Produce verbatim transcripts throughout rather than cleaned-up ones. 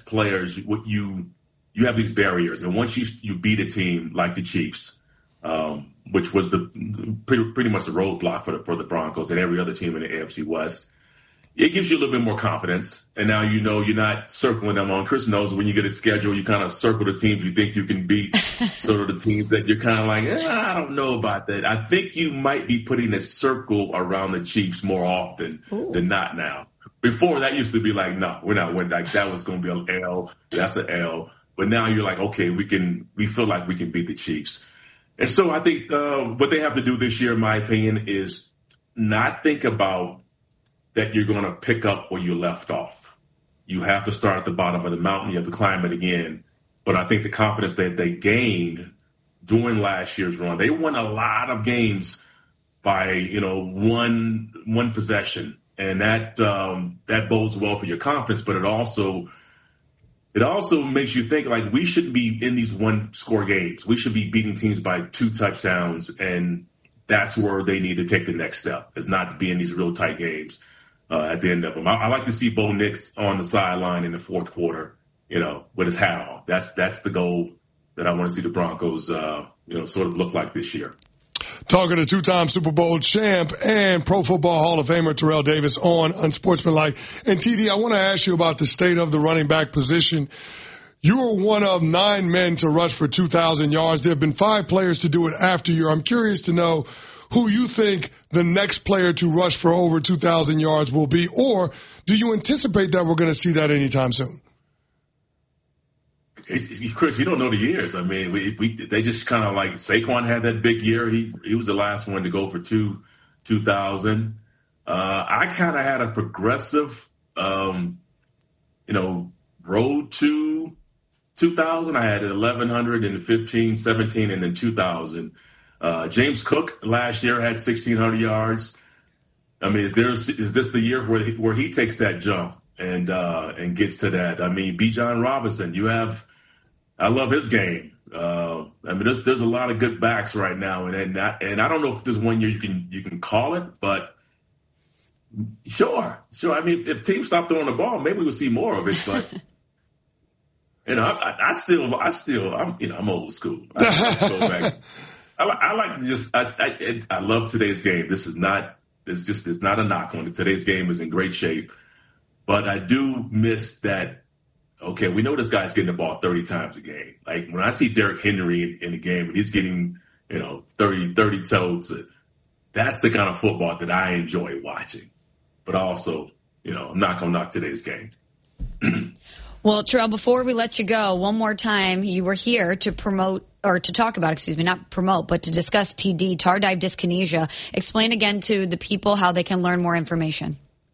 players, what you you have these barriers, and once you you beat a team like the Chiefs, um, which was the pretty, pretty much the roadblock for the for the Broncos and every other team in the A F C West, it gives you a little bit more confidence. And now you know you're not circling them on. Chris knows when you get a schedule, you kind of circle the teams you think you can beat, sort of the teams that you're kind of like, eh, I don't know about that. I think you might be putting a circle around the Chiefs more often Ooh. than not now. Before, that used to be like, no, we're not winning. Like, that was going to be an L. That's an L. But now you're like, okay, we can. We feel like we can beat the Chiefs. And so I think uh, what they have to do this year, in my opinion, is not think about that you're going to pick up where you left off. You have to start at the bottom of the mountain. You have to climb it again. But I think the confidence that they gained during last year's run, they won a lot of games by, you know, one one possession. And that um, that bodes well for your confidence, but it also it also makes you think, like, we shouldn't be in these one-score games. We should be beating teams by two touchdowns, and that's where they need to take the next step, is not to be in these real tight games uh, at the end of them. I, I like to see Bo Nix on the sideline in the fourth quarter, you know, with his hat on. That's that's the goal that I want to see the Broncos, uh, you know, sort of look like this year. Talking to two-time Super Bowl champ and Pro Football Hall of Famer Terrell Davis on Unsportsmanlike. And T D, I want to ask you about the state of the running back position. You were one of nine men to rush for two thousand yards. There have been five players to do it after you. I'm curious to know who you think the next player to rush for over two thousand yards will be, or do you anticipate that we're going to see that anytime soon? Chris, you don't know the years. I mean, we, we they just kind of like Saquon had that big year. He he was the last one to go for two two thousand. Uh, I kind of had a progressive, um, you know, road to two thousand. I had eleven hundred and fifteen, seventeen, and then two thousand. Uh, James Cook last year had sixteen hundred yards. I mean, is there is this the year where he, where he takes that jump and uh, and gets to that? I mean, Bijan Robinson, you have. I love his game. Uh, I mean, there's there's a lot of good backs right now, and and I, and I don't know if there's one year you can you can call it, but sure, sure. I mean, if teams stop throwing the ball, maybe we'll see more of it. But you know, I, I still, I still, I'm you know, I'm old school. I, I, go back. I, I like to just, I, I I love today's game. This is not, it's just, it's not a knock on it. Today's game is in great shape, but I do miss that. Okay, we know this guy's getting the ball thirty times a game. Like, when I see Derrick Henry in, in the game and he's getting, you know, thirty, thirty totes, that's the kind of football that I enjoy watching. But also, you know, I'm not going to knock today's game. Well, Terrell, before we let you go, one more time, you were here to promote, or to talk about, excuse me, not promote, but to discuss T D, tardive dyskinesia. Explain again to the people how they can learn more information.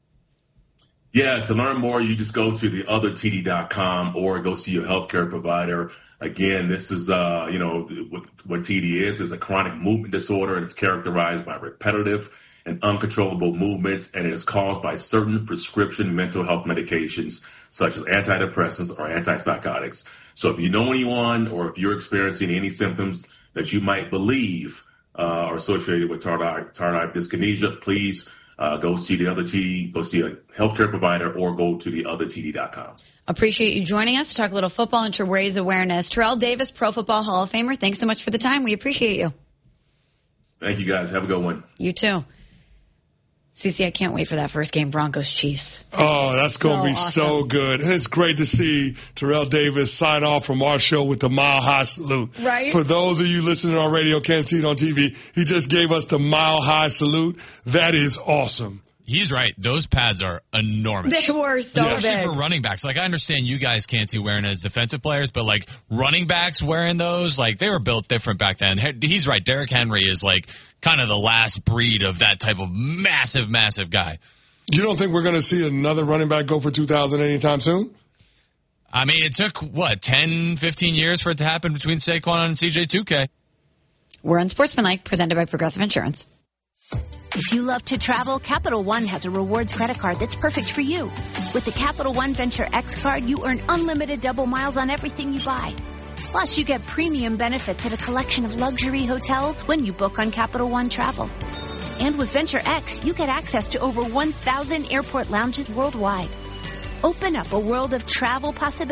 Yeah, to learn more, you just go to the other T D dot com or go see your healthcare provider. Again, this is, uh, you know, what, what T D is, is a chronic movement disorder, and it's characterized by repetitive and uncontrollable movements, and it is caused by certain prescription mental health medications, such as antidepressants or antipsychotics. So if you know anyone, or if you're experiencing any symptoms that you might believe uh, are associated with tardive, tardive dyskinesia, please Uh, go see the other T, go see a healthcare provider, or go to the other T D dot com. Appreciate you joining us to talk a little football and to raise awareness. Terrell Davis, Pro Football Hall of Famer, thanks so much for the time. We appreciate you. Thank you, guys. Have a good one. You too. Cece, I can't wait for that first game, Broncos-Chiefs. Oh, that's so going to be awesome. so good. And it's great to see Terrell Davis sign off from our show with the Mile High Salute. Right. For those of you listening on radio, can't see it on T V, he just gave us the Mile High Salute. That is awesome. He's right. Those pads are enormous. They were so Especially big. for running backs. Like, I understand you guys can't see wearing it as defensive players, but, like, running backs wearing those, like, they were built different back then. He's right. Derrick Henry is, like, kind of the last breed of that type of massive, massive guy. You don't think we're going to see another running back go for two thousand anytime soon? I mean, it took, what, ten, fifteen years for it to happen between Saquon and C J two K. We're Unsportsmanlike, presented by Progressive Insurance. If you love to travel, Capital One has a rewards credit card that's perfect for you. With the Capital One Venture X card, you earn unlimited double miles on everything you buy. Plus, you get premium benefits at a collection of luxury hotels when you book on Capital One Travel. And with Venture X, you get access to over one thousand airport lounges worldwide. Open up a world of travel possibilities